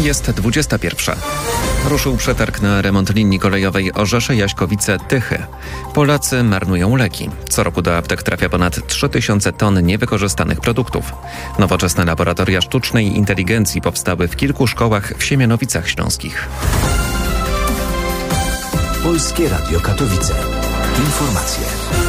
Jest 21. Ruszył przetarg na remont linii kolejowej Orzesze-Jaśkowice-Tychy. Polacy marnują leki. Co roku do aptek trafia ponad 3000 ton niewykorzystanych produktów. Nowoczesne laboratoria sztucznej inteligencji powstały w kilku szkołach w Siemianowicach Śląskich. Polskie Radio Katowice. Informacje.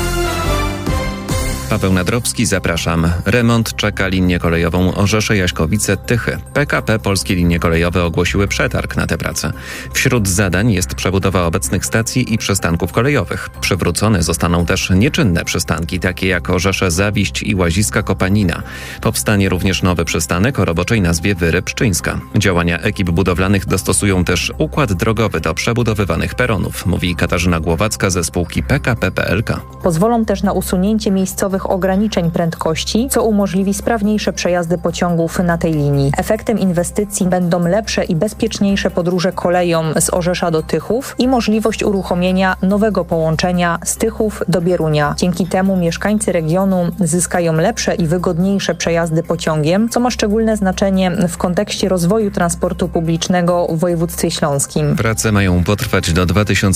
Paweł Nadrowski, zapraszam. Remont czeka linię kolejową Orzesze-Jaśkowice-Tychy. PKP Polskie Linie Kolejowe ogłosiły przetarg na tę pracę. Wśród zadań jest przebudowa obecnych stacji i przystanków kolejowych. Przywrócone zostaną też nieczynne przystanki, takie jak Orzesze-Zawiść i Łaziska-Kopanina. Powstanie również nowy przystanek o roboczej nazwie Wyry-Pszczyńska. Działania ekip budowlanych dostosują też układ drogowy do przebudowywanych peronów, mówi Katarzyna Głowacka ze spółki PKP PLK. Pozwolą też na usunięcie miejscowych ograniczeń prędkości, co umożliwi sprawniejsze przejazdy pociągów na tej linii. Efektem inwestycji będą lepsze i bezpieczniejsze podróże koleją z Orzesza do Tychów i możliwość uruchomienia nowego połączenia z Tychów do Bierunia. Dzięki temu mieszkańcy regionu zyskają lepsze i wygodniejsze przejazdy pociągiem, co ma szczególne znaczenie w kontekście rozwoju transportu publicznego w województwie śląskim. Prace mają potrwać do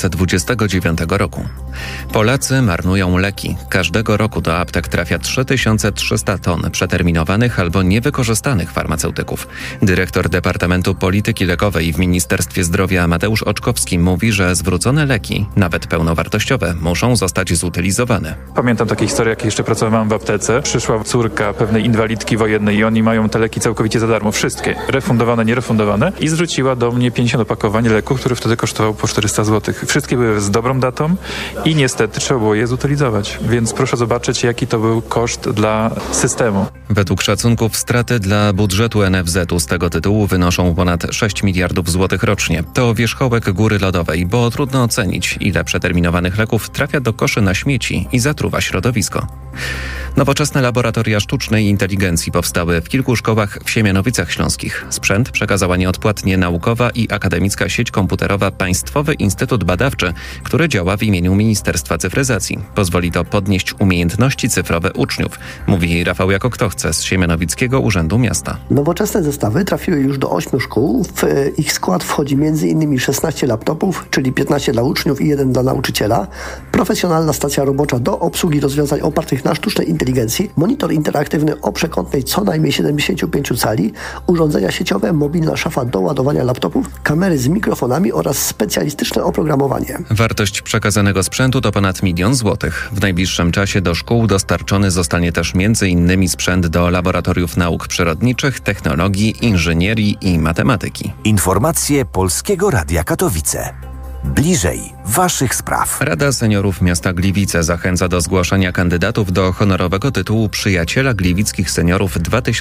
2029 roku. Polacy marnują leki. Każdego roku do aptek trafia 3300 ton przeterminowanych albo niewykorzystanych farmaceutyków. Dyrektor Departamentu Polityki Lekowej w Ministerstwie Zdrowia Mateusz Oczkowski mówi, że zwrócone leki, nawet pełnowartościowe, muszą zostać zutylizowane. Pamiętam takie historie, jak jeszcze pracowałem w aptece. Przyszła córka pewnej inwalidki wojennej i oni mają te leki całkowicie za darmo. Wszystkie. Refundowane, nierefundowane. I zwróciła do mnie 50 opakowań leku, który wtedy kosztował po 400 zł. Wszystkie były z dobrą datą i niestety trzeba było je zutylizować. Więc proszę zobaczyć, jaki to był koszt dla systemu. Według szacunków straty dla budżetu NFZ-u z tego tytułu wynoszą ponad 6 miliardów złotych rocznie. To wierzchołek góry lodowej, bo trudno ocenić, ile przeterminowanych leków trafia do koszy na śmieci i zatruwa środowisko. Nowoczesne laboratoria sztucznej inteligencji powstały w kilku szkołach w Siemianowicach Śląskich. Sprzęt przekazała nieodpłatnie naukowa i akademicka sieć komputerowa Państwowy Instytut Badawczy, który działa w imieniu Ministerstwa Cyfryzacji. Pozwoli to podnieść umiejętności cyfrowe uczniów, mówi Rafał Jako-Ktochce z Siemianowickiego Urzędu Miasta. Nowoczesne zestawy trafiły już do 8 szkół. W ich skład wchodzi m.in. 16 laptopów, czyli 15 dla uczniów i 1 dla nauczyciela, profesjonalna stacja robocza do obsługi rozwiązań opartych na sztucznej inteligencji, monitor interaktywny o przekątnej co najmniej 75 cali, urządzenia sieciowe, mobilna szafa do ładowania laptopów, kamery z mikrofonami oraz specjalistyczne oprogramowanie. Wartość przekazanego sprzętu to ponad 1 000 000 złotych. W najbliższym czasie do szkół dostarczony zostanie też m.in. sprzęt do laboratoriów nauk przyrodniczych, technologii, inżynierii i matematyki. Informacje Polskiego Radia Katowice. Bliżej waszych spraw. Rada Seniorów Miasta Gliwice zachęca do zgłaszania kandydatów do honorowego tytułu Przyjaciela Gliwickich Seniorów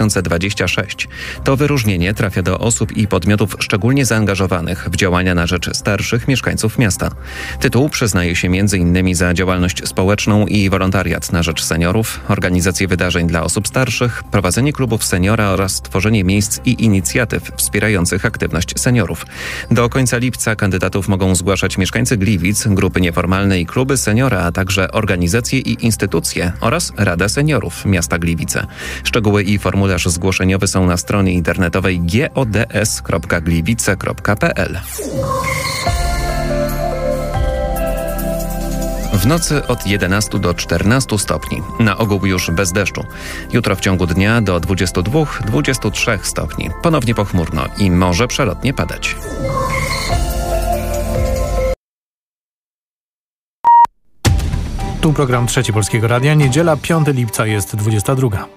2026. To wyróżnienie trafia do osób i podmiotów szczególnie zaangażowanych w działania na rzecz starszych mieszkańców miasta. Tytuł przyznaje się m.in. za działalność społeczną i wolontariat na rzecz seniorów, organizację wydarzeń dla osób starszych, prowadzenie klubów seniora oraz tworzenie miejsc i inicjatyw wspierających aktywność seniorów. Do końca lipca kandydatów mogą zgłaszać mieszkańcy Gliwic, grupy nieformalne i kluby seniora, a także organizacje i instytucje oraz Rada Seniorów Miasta Gliwice. Szczegóły i formularz zgłoszeniowy są na stronie internetowej gods.gliwice.pl. W nocy od 11 do 14 stopni. Na ogół już bez deszczu. Jutro w ciągu dnia do 22-23 stopni. Ponownie pochmurno i może przelotnie padać. Tu program Trzeci Polskiego Radia. Niedziela, 5 lipca, jest 22.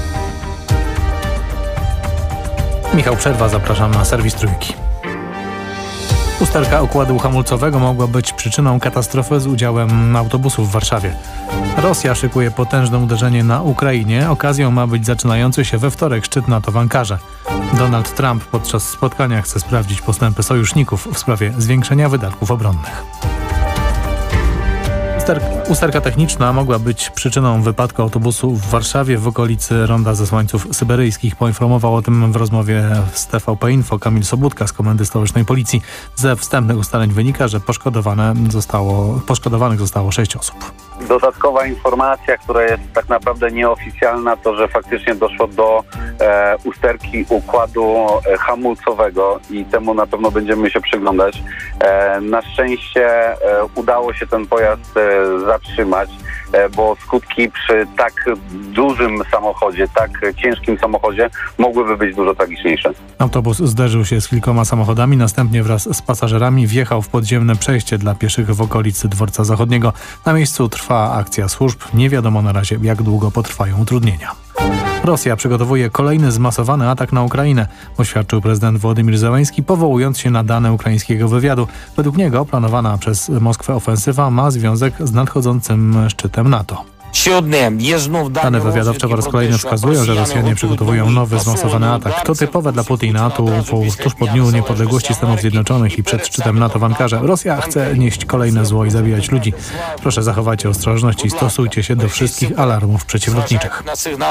Michał Przerwa, zapraszam na serwis Trójki. Usterka układu hamulcowego mogła być przyczyną katastrofy z udziałem autobusów w Warszawie. Rosja szykuje potężne uderzenie na Ukrainie. Okazją ma być zaczynający się we wtorek szczyt NATO w Ankarze. Donald Trump podczas spotkania chce sprawdzić postępy sojuszników w sprawie zwiększenia wydatków obronnych. Usterka techniczna mogła być przyczyną wypadku autobusu w Warszawie w okolicy ronda Zesłańców Syberyjskich. Poinformował o tym w rozmowie z TVP Info Kamil Sobudka z Komendy Stołecznej Policji. Ze wstępnych ustaleń wynika, że poszkodowanych zostało 6 osób. Dodatkowa informacja, która jest tak naprawdę nieoficjalna, to że faktycznie doszło do usterki układu hamulcowego i temu na pewno będziemy się przyglądać. Na szczęście udało się ten pojazd zatrzymać, bo skutki przy tak dużym samochodzie, tak ciężkim samochodzie mogłyby być dużo tragiczniejsze. Autobus zderzył się z kilkoma samochodami, następnie wraz z pasażerami wjechał w podziemne przejście dla pieszych w okolicy Dworca Zachodniego. Na miejscu trwa akcja służb. Nie wiadomo na razie, jak długo potrwają utrudnienia. Rosja przygotowuje kolejny zmasowany atak na Ukrainę, oświadczył prezydent Wołodymyr Zełenski, powołując się na dane ukraińskiego wywiadu. Według niego planowana przez Moskwę ofensywa ma związek z nadchodzącym szczytem NATO. Dane wywiadowcze po raz kolejny wskazują, że Rosjanie przygotowują nowy zmasowany atak. To typowe dla Putina. Tuż po Dniu Niepodległości Stanów Zjednoczonych i przed szczytem NATO w Ankarze. Rosja chce nieść kolejne zło i zabijać ludzi. Proszę, zachowajcie ostrożność i stosujcie się do wszystkich alarmów przeciwlotniczych.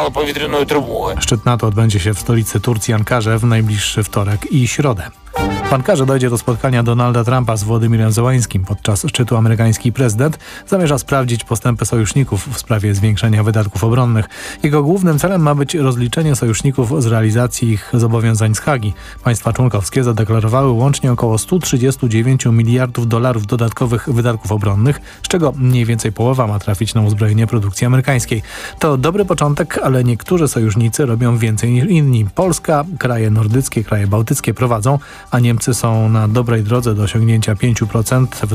Szczyt NATO odbędzie się w stolicy Turcji Ankarze w najbliższy wtorek i środę. W Ankarze dojdzie do spotkania Donalda Trumpa z Wołodymyrem Zełenskim. Podczas szczytu amerykański prezydent zamierza sprawdzić postępy sojuszników w sprawie zwiększenia wydatków obronnych. Jego głównym celem ma być rozliczenie sojuszników z realizacji ich zobowiązań z Hagi. Państwa członkowskie zadeklarowały łącznie około 139 miliardów dolarów dodatkowych wydatków obronnych, z czego mniej więcej połowa ma trafić na uzbrojenie produkcji amerykańskiej. To dobry początek, ale niektórzy sojusznicy robią więcej niż inni. Polska, kraje nordyckie, kraje bałtyckie prowadzą, a Niemcy są na dobrej drodze do osiągnięcia 5% w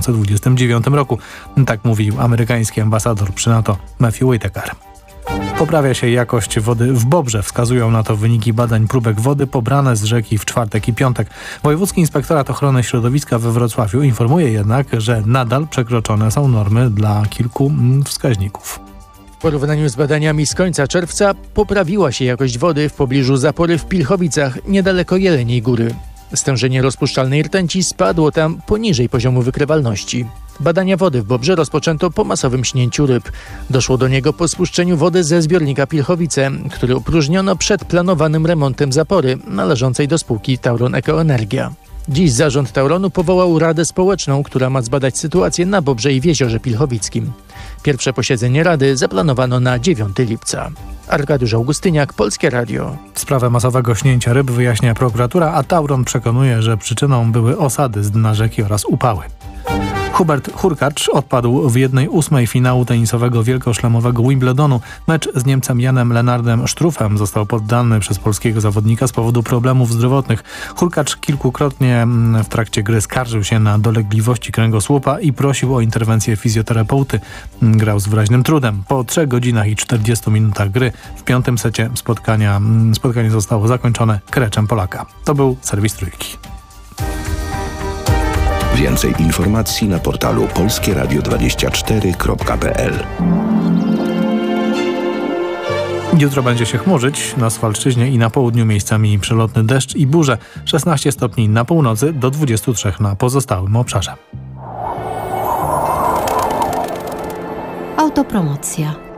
2029 roku. Tak mówił amerykański ambasador przy NATO Matthew Whitaker. Poprawia się jakość wody w Bobrze. Wskazują na to wyniki badań próbek wody pobrane z rzeki w czwartek i piątek. Wojewódzki Inspektorat Ochrony Środowiska we Wrocławiu informuje jednak, że nadal przekroczone są normy dla kilku wskaźników. W porównaniu z badaniami z końca czerwca poprawiła się jakość wody w pobliżu zapory w Pilchowicach, niedaleko Jeleniej Góry. Stężenie rozpuszczalnej rtęci spadło tam poniżej poziomu wykrywalności. Badania wody w Bobrze rozpoczęto po masowym śnięciu ryb. Doszło do niego po spuszczeniu wody ze zbiornika Pilchowice, który opróżniono przed planowanym remontem zapory należącej do spółki Tauron Ekoenergia. Dziś zarząd Tauronu powołał Radę Społeczną, która ma zbadać sytuację na Bobrze i w Jeziorze Pilchowickim. Pierwsze posiedzenie Rady zaplanowano na 9 lipca. Arkadiusz Augustyniak, Polskie Radio. Sprawę masowego śnięcia ryb wyjaśnia prokuratura, a Tauron przekonuje, że przyczyną były osady z dna rzeki oraz upały. Hubert Hurkacz odpadł w 1/8 finału tenisowego wielkoszlemowego Wimbledonu. Mecz z Niemcem Janem Lennardem Struffem został poddany przez polskiego zawodnika z powodu problemów zdrowotnych. Hurkacz kilkukrotnie w trakcie gry skarżył się na dolegliwości kręgosłupa i prosił o interwencję fizjoterapeuty. Grał z wyraźnym trudem. Po 3 godzinach i 40 minutach gry w 5. secie spotkanie zostało zakończone kreczem Polaka. To był serwis Trójki. Więcej informacji na portalu polskieradio24.pl. Jutro będzie się chmurzyć na Swalszczyźnie i na południu miejscami przelotny deszcz i burze. 16 stopni na północy do 23 na pozostałym obszarze. Autopromocja.